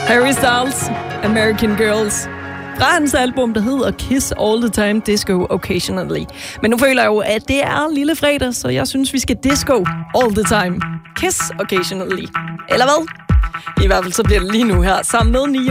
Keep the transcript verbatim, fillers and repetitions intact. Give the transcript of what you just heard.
Harry Styles, American Girls. Fra hans album, der hedder Kiss All the Time, Disco Occasionally. Men nu føler jeg jo, at det er lille fredag, så jeg synes, vi skal disco all the time. Kiss Occasionally. Eller hvad? I hvert fald så bliver det lige nu her, sammen med Nio.